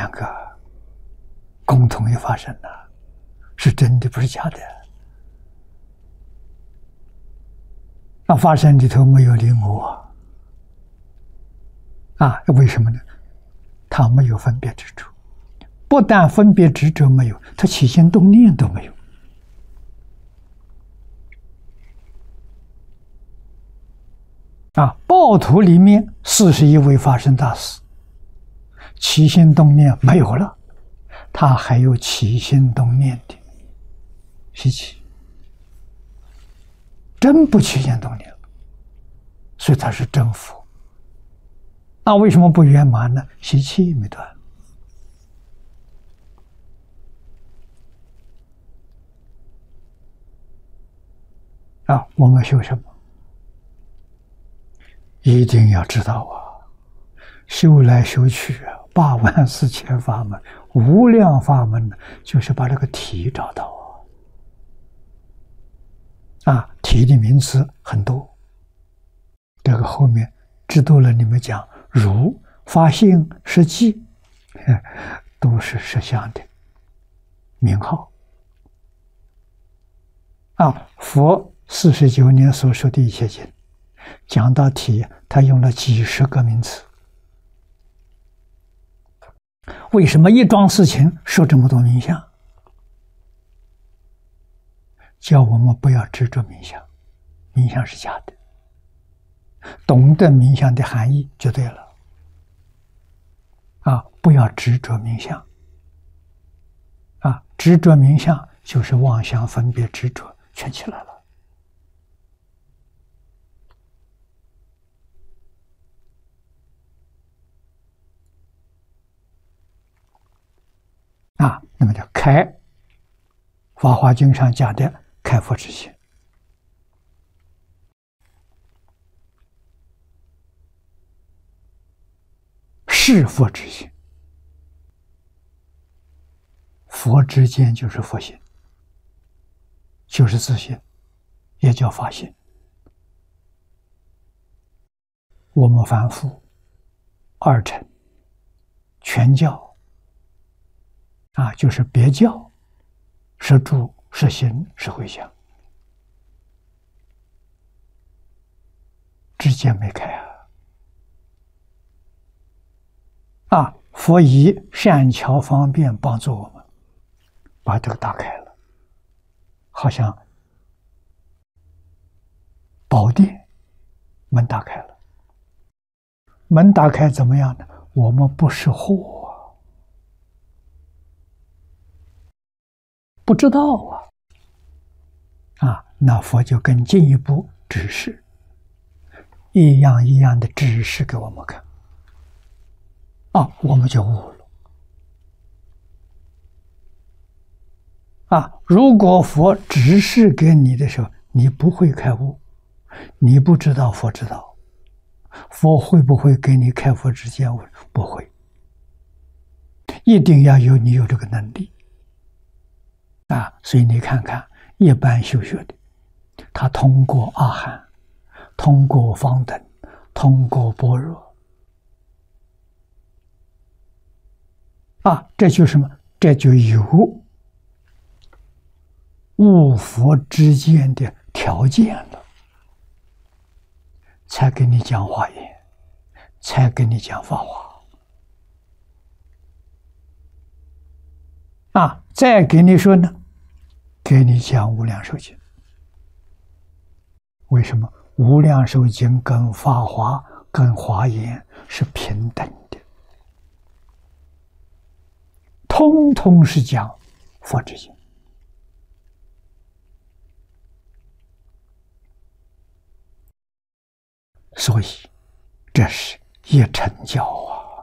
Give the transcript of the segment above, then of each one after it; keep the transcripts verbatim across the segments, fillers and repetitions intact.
两个共同的发生了，是真的，不是假的。那发生里头没有你我啊？为什么呢？他没有分别执着，不但分别执着没有，他起心动念都没有。啊，报土里面四十一位发生大事，起心动念没有了，他还有起心动念的习气，真不起心动念了，所以他是真佛。那为什么不圆满呢？习气没断。啊，我们修什么？一定要知道啊，修来修去啊，八万四千法门，无量法门呢，就是把这个体找到啊。啊，体的名词很多，这个后面知道了，你们讲如发性实际，都是实相的名号。啊，佛四十九年所说的一切经，讲到体，他用了几十个名词。为什么一桩事情说这么多名相？叫我们不要执着名相，名相是假的，懂得名相的含义就对了。啊，不要执着名相。啊，执着名相就是妄想分别执着全起来了。啊，那么叫开，《法华经》上讲的开佛之心，是佛之心。佛之间就是佛心，就是自信，也叫法心。我们凡夫二乘全教啊，就是别教，是住是行是回向，之间没开啊！啊，佛以善巧方便帮助我们，把这个打开了，好像宝殿门打开了，门打开怎么样呢？我们不识货。不知道啊，啊，那佛就更进一步指示，一样一样的指示给我们看，啊，我们就悟了。啊，如果佛指示给你的时候，你不会开悟，你不知道佛知道，佛会不会给你开佛之见悟？不会，一定要有你有这个能力。啊，所以你看看，一般修学的，他通过阿含，通过方等，通过般若，啊，这就什么？这就有悟佛之间的条件了，才给你讲华严，才给你讲法华。啊，再给你说呢，给你讲无量寿经。为什么？无量寿经跟法华、跟华严是平等的，通通是讲佛之心。所以，这是一乘教啊，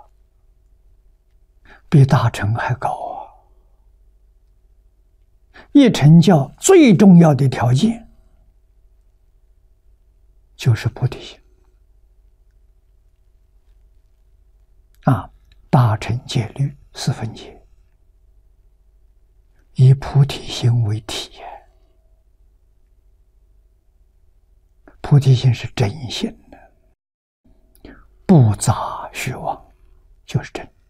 比大乘还高啊。一乘教最重要的条件就是菩提心啊，大乘戒律四分戒，以菩提心为体。菩提心是真心的，不杂虚妄，就是真。